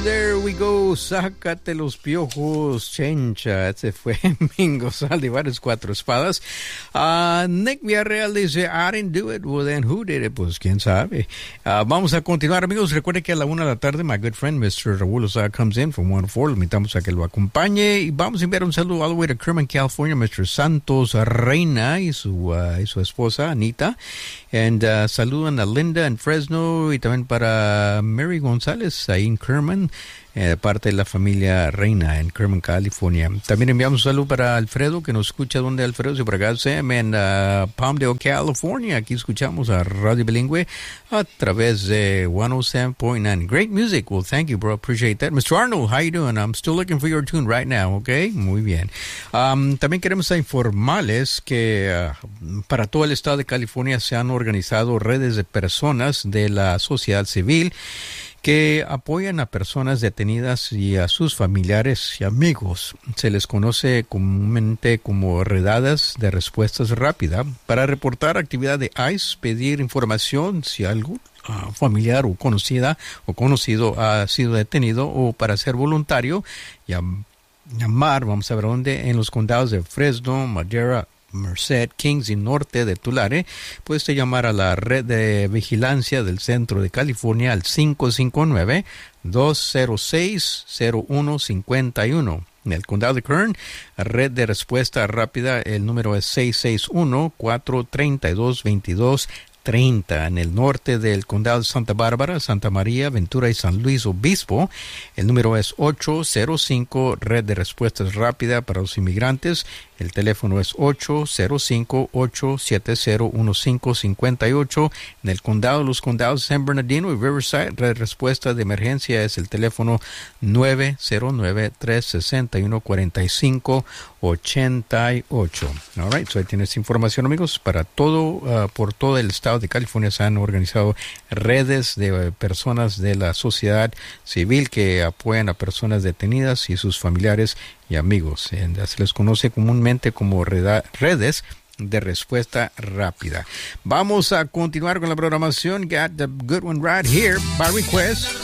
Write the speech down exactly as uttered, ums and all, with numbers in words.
there we go. Sácate los piojos, chencha. Ese fue Mingo Saldívar, Cuatro Espadas. Uh, Nick Villarreal dice, I didn't do it. Well, then who did it? Pues quién sabe. Uh, vamos a continuar, amigos. Recuerde que a la una de la tarde, my good friend, mister Raúl Osada, comes in from one oh four. Lo invitamos a que lo acompañe. Y vamos a enviar un saludo all the way to Kerman, California, mister Santos Reina y su, uh, y su esposa, Anita. And uh, saludan a Linda en Fresno y también para Mary González ahí en Kerman, eh, parte de la familia Reina en Kerman, California. También enviamos un saludo para Alfredo, que nos escucha donde Alfredo, si por acá se en uh, Palmdale, California. Aquí escuchamos a Radio Bilingüe a través de one oh seven point nine. Great music. Well, thank you, bro. Appreciate that. mister Arnold, how you doing? I'm still looking for your tune right now, okay? Muy bien. Um, también queremos informarles que uh, para todo el estado de California se han organizado redes de personas de la sociedad civil que apoyan a personas detenidas y a sus familiares y amigos. Se les conoce comúnmente como redadas de respuestas rápidas para reportar actividad de I C E, pedir información si algo uh, familiar o conocida o conocido ha sido detenido, o para ser voluntario, llam- llamar, vamos a ver dónde, en los condados de Fresno, Madera, Merced, Kings y Norte de Tulare. Puedes llamar a la red de vigilancia del centro de California al cinco cinco nueve, dos cero seis, cero uno cinco uno. En el condado de Kern, red de respuesta rápida, el número es seis seis uno, cuatro tres dos, dos dos treinta. En el norte del condado de Santa Bárbara, Santa María, Ventura y San Luis Obispo, el número es ocho cero cinco, red de respuestas rápida para los inmigrantes. El teléfono es ocho cero cinco, ocho siete cero, uno cinco cinco ocho. En el condado de los condados de San Bernardino y Riverside, red de respuesta de emergencia es el teléfono nueve cero nueve, tres seis uno, cuatro cinco ocho ocho. All right, so ahí tienes información, amigos. Para todo, uh, por todo el estado de California se han organizado redes de uh, personas de la sociedad civil que apoyan a personas detenidas y sus familiares y amigos. Se les conoce comúnmente como reda- redes de respuesta rápida. Vamos a continuar con la programación. Got the good one right here by request.